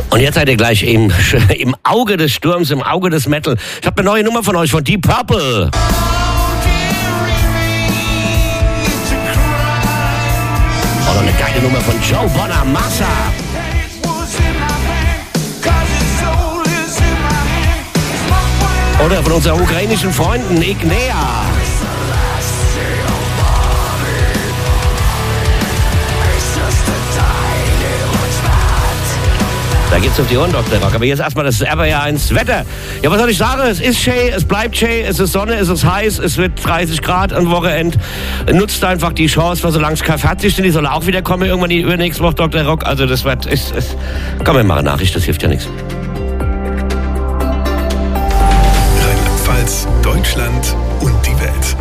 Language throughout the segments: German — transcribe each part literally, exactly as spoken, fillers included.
Und jetzt seid ihr gleich im, im Auge des Sturms, im Auge des Metal. Ich habe eine neue Nummer von euch, von Deep Purple. Oder eine geile Nummer von Joe Bonamassa. Oder von unseren ukrainischen Freunden Ignea. Da geht's auf die Ohren, Doktor Rock. Aber jetzt erstmal das R B R eins Wetter. Ja, was soll ich sagen? Es ist schön, es bleibt schön, es ist Sonne, es ist heiß, es wird dreißig Grad am Wochenende. Nutzt einfach die Chance, weil solange es kein fertig sind, die soll auch wieder kommen, irgendwann die übernächste Woche, Doktor Rock. Also das wird, ist, ist, komm, wir machen Nachricht, das hilft ja nichts. Rheinland-Pfalz, Deutschland und die Welt.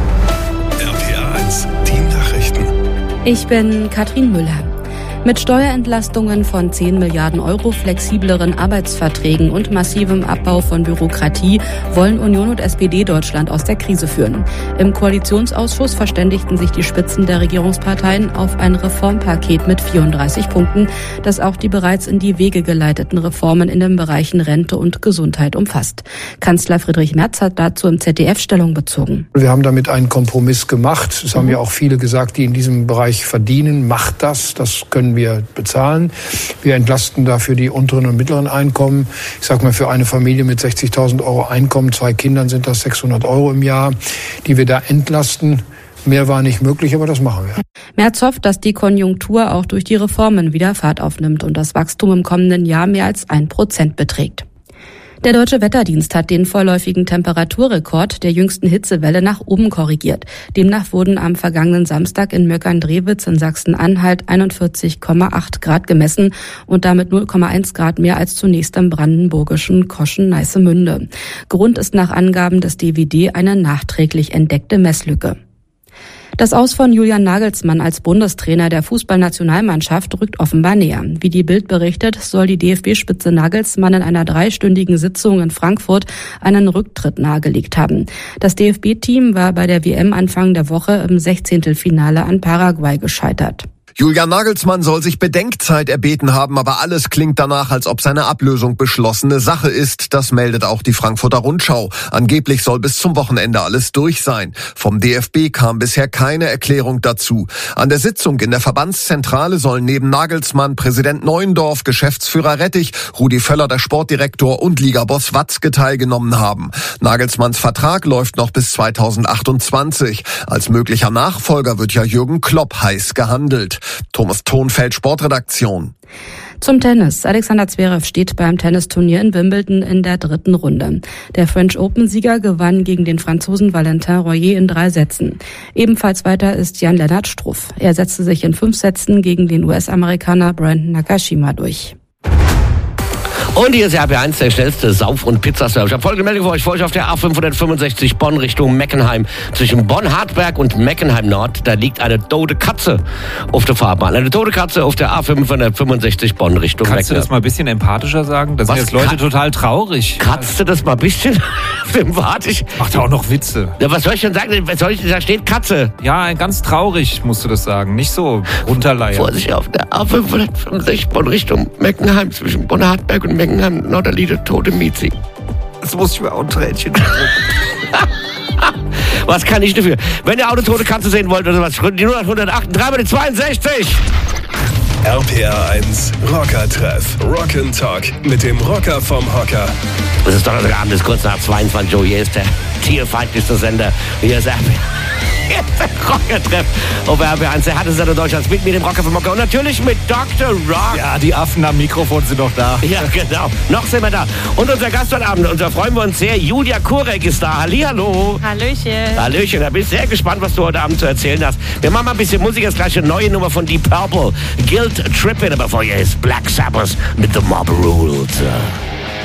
R P R eins, die Nachrichten. Ich bin Katrin Müller. Mit Steuerentlastungen von zehn Milliarden Euro, flexibleren Arbeitsverträgen und massivem Abbau von Bürokratie wollen Union und S P D Deutschland aus der Krise führen. Im Koalitionsausschuss verständigten sich die Spitzen der Regierungsparteien auf ein Reformpaket mit vierunddreißig Punkten, das auch die bereits in die Wege geleiteten Reformen in den Bereichen Rente und Gesundheit umfasst. Kanzler Friedrich Merz hat dazu im Z D F Stellung bezogen. Wir haben damit einen Kompromiss gemacht. Das haben ja auch viele gesagt, die in diesem Bereich verdienen. Macht das, das können wir bezahlen. Wir entlasten dafür die unteren und mittleren Einkommen. Ich sage mal, für eine Familie mit sechzigtausend Euro Einkommen, zwei Kindern sind das sechshundert Euro im Jahr, die wir da entlasten. Mehr war nicht möglich, aber das machen wir. Merz hofft, dass die Konjunktur auch durch die Reformen wieder Fahrt aufnimmt und das Wachstum im kommenden Jahr mehr als ein Prozent beträgt. Der Deutsche Wetterdienst hat den vorläufigen Temperaturrekord der jüngsten Hitzewelle nach oben korrigiert. Demnach wurden am vergangenen Samstag in Möckern-Drewitz in Sachsen-Anhalt einundvierzig Komma acht Grad gemessen und damit null Komma eins Grad mehr als zunächst im brandenburgischen Koschen-Neißemünde. Grund ist nach Angaben des D W D eine nachträglich entdeckte Messlücke. Das Aus von Julian Nagelsmann als Bundestrainer der Fußballnationalmannschaft rückt offenbar näher. Wie die Bild berichtet, soll die D F B-Spitze Nagelsmann in einer dreistündigen Sitzung in Frankfurt einen Rücktritt nahegelegt haben. Das D F B-Team war bei der W M Anfang der Woche im Sechzehntelfinale an Paraguay gescheitert. Julian Nagelsmann soll sich Bedenkzeit erbeten haben, aber alles klingt danach, als ob seine Ablösung beschlossene Sache ist. Das meldet auch die Frankfurter Rundschau. Angeblich soll bis zum Wochenende alles durch sein. Vom D F B kam bisher keine Erklärung dazu. An der Sitzung in der Verbandszentrale sollen neben Nagelsmann Präsident Neuendorf, Geschäftsführer Rettich, Rudi Völler, der Sportdirektor und Ligaboss Watzke teilgenommen haben. Nagelsmanns Vertrag läuft noch bis zweitausendachtundzwanzig. Als möglicher Nachfolger wird ja Jürgen Klopp heiß gehandelt. Thomas Thonfeld, Sportredaktion. Zum Tennis. Alexander Zverev steht beim Tennisturnier in Wimbledon in der dritten Runde. Der French Open-Sieger gewann gegen den Franzosen Valentin Royer in drei Sätzen. Ebenfalls weiter ist Jan-Lennart Struff. Er setzte sich in fünf Sätzen gegen den U S-Amerikaner Brandon Nakashima durch. Und hier ist R B eins, der schnellste Sauf- und Pizzaservice. Ich habe folgende Meldung für euch. Vor euch auf der A fünfhundertfünfundsechzig Bonn Richtung Meckenheim. Zwischen Bonn-Hartberg und Meckenheim-Nord, da liegt eine tote Katze auf der Fahrbahn. Eine tote Katze auf der A fünfhundertfünfundsechzig Bonn Richtung Meckenheim. Kannst du das mal ein bisschen empathischer sagen? Da sind Was? jetzt Leute Ka- total traurig. Kannst du das mal ein bisschen empathisch? Macht auch noch Witze. Ja, was soll ich denn sagen? Was soll ich, da steht Katze. Ja, ganz traurig musst du das sagen. Nicht so runterleiern. Vorsicht, auf der A fünfhundertfünfundsechzig Bonn Richtung Meckenheim. Zwischen Bonn-Hartberg und Meckenheim Nord, da liegt eine tote Miezi. Das muss ich mir auch ein Tränchen Was kann ich dafür? Wenn ihr auch eine tote Katze sehen wollt oder was, die null acht null acht drei zweiundsechzig. R P R eins Rocker-Treff. Rock'n'Talk mit dem Rocker vom Hocker. Es ist Donnerstagabend, es ist kurz nach zweiundzwanzig Uhr. Hier ist der tierfeindlichste Sender. Hier ist R B. Hier ist der Rocker-Treff auf R B eins. Der härteste Sender Deutschlands mit mir, dem Rocker vom Hocker. Und natürlich mit Doktor Rock. Ja, die Affen am Mikrofon sind doch da. Ja, genau. Noch sind wir da. Und unser Gast heute Abend, und da freuen wir uns sehr, Julia Kurek ist da. Hallihallo. Hallöchen. Hallöchen, da bin ich sehr gespannt, was du heute Abend zu erzählen hast. Wir machen mal ein bisschen Musik, das gleich eine neue Nummer von Deep Purple. Guilt Trippin', aber vorher ist Black Sabbath mit The Mob Rules.